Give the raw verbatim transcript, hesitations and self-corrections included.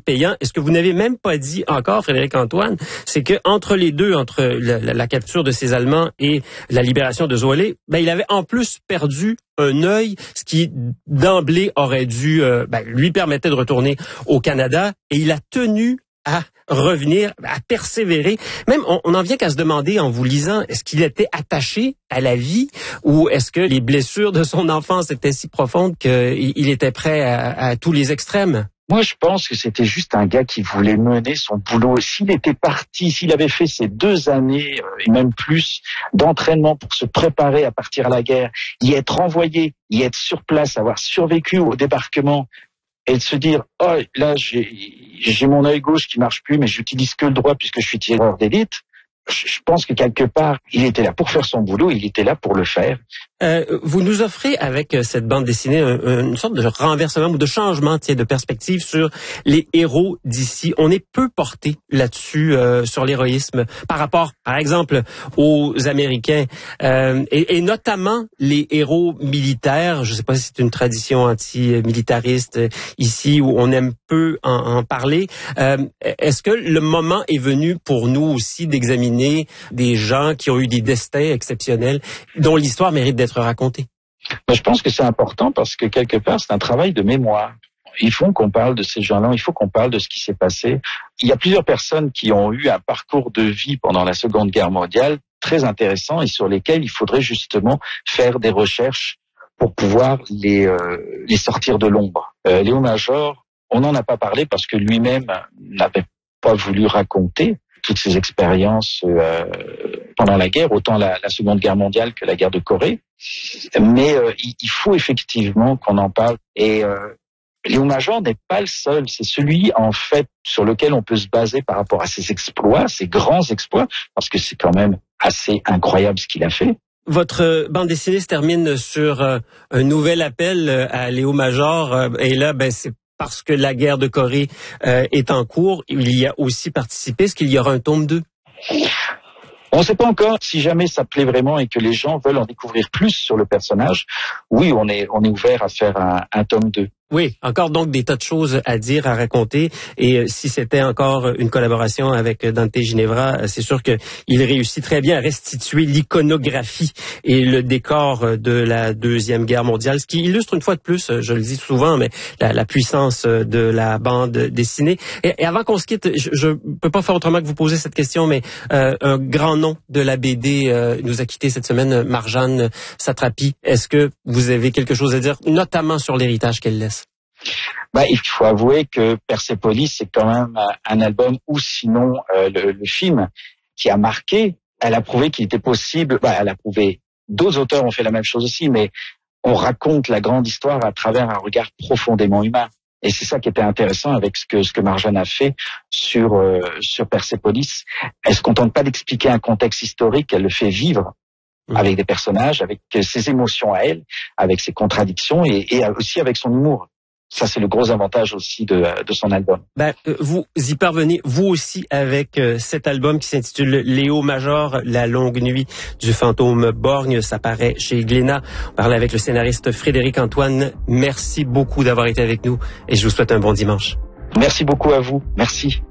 payant. Et ce que vous n'avez même pas dit encore, Frédéric-Antoine, c'est que entre les deux, entre la, la, la capture de ces Allemands et la libération de Zollé, ben, il avait en plus perdu un œil, ce qui d'emblée aurait dû euh, ben, lui permettre de retourner au Canada. Et il a tenu à revenir, à persévérer. Même, on, on en vient qu'à se demander, en vous lisant, est-ce qu'il était attaché à la vie ou est-ce que les blessures de son enfance étaient si profondes qu'il il était prêt à, à tous les extrêmes? Moi, je pense que c'était juste un gars qui voulait mener son boulot. S'il était parti, s'il avait fait ces deux années, et même plus, d'entraînement pour se préparer à partir à la guerre, y être envoyé, y être sur place, avoir survécu au débarquement, et de se dire, oh, là, j'ai, j'ai mon œil gauche qui marche plus, mais j'utilise que le droit puisque je suis tireur d'élite. Je pense que quelque part, il était là pour faire son boulot, il était là pour le faire. Euh, vous nous offrez avec cette bande dessinée une sorte de renversement ou de changement, tiens, de perspective sur les héros d'ici. On est peu porté là-dessus euh, sur l'héroïsme par rapport, par exemple, aux Américains euh, et, et notamment les héros militaires. Je ne sais pas si c'est une tradition anti-militariste ici où on aime peu en, en parler. Euh, est-ce que le moment est venu pour nous aussi d'examiner des gens qui ont eu des destins exceptionnels, dont l'histoire mérite d'être racontée? Je pense que c'est important parce que quelque part, c'est un travail de mémoire. Il faut qu'on parle de ces gens-là, il faut qu'on parle de ce qui s'est passé. Il y a plusieurs personnes qui ont eu un parcours de vie pendant la Seconde Guerre mondiale très intéressant et sur lesquels il faudrait justement faire des recherches pour pouvoir les, euh, les sortir de l'ombre. Euh, Léo Major, on n'en a pas parlé parce que lui-même n'avait pas voulu raconter toutes ses expériences euh, pendant la guerre, autant la, la Seconde Guerre mondiale que la guerre de Corée. Mais euh, il faut effectivement qu'on en parle. Et euh, Léo Major n'est pas le seul. C'est celui, en fait, sur lequel on peut se baser par rapport à ses exploits, ses grands exploits, parce que c'est quand même assez incroyable ce qu'il a fait. Votre bande dessinée se termine sur euh, un nouvel appel à Léo Major. Euh, et là, ben c'est parce que la guerre de Corée euh, est en cours. Il y a aussi participé. Est-ce qu'il y aura un tome deux? On ne sait pas encore. Si jamais ça plaît vraiment et que les gens veulent en découvrir plus sur le personnage, oui, on est on est ouvert à faire un, un tome deux. Oui, encore donc des tas de choses à dire, à raconter. Et euh, si c'était encore une collaboration avec Dante Ginevra, c'est sûr qu'il réussit très bien à restituer l'iconographie et le décor de la Deuxième Guerre mondiale, ce qui illustre une fois de plus, je le dis souvent, mais la, la puissance de la bande dessinée. Et, et avant qu'on se quitte, je ne peux pas faire autrement que vous poser cette question, mais euh, un grand nom de la B D euh, nous a quitté cette semaine, Marjane Satrapi. Est-ce que vous avez quelque chose à dire, notamment sur l'héritage qu'elle laisse? Bah, il faut avouer que Persepolis, c'est quand même un album, ou sinon euh, le, le film, qui a marqué. Elle a prouvé qu'il était possible, bah, elle a prouvé, d'autres auteurs ont fait la même chose aussi, mais on raconte la grande histoire à travers un regard profondément humain. Et c'est ça qui était intéressant avec ce que ce que Marjane a fait sur euh, sur Persepolis. Elle se contente pas d'expliquer un contexte historique, elle le fait vivre mmh. avec des personnages, avec ses émotions à elle, avec ses contradictions et, et aussi avec son humour. Ça, c'est le gros avantage aussi de, de son album. Ben, vous y parvenez, vous aussi, avec euh, cet album qui s'intitule Léo Major, La longue nuit du fantôme borgne. Ça paraît chez Glénat. On parlait avec le scénariste Frédéric-Antoine. Merci beaucoup d'avoir été avec nous et je vous souhaite un bon dimanche. Merci beaucoup à vous. Merci.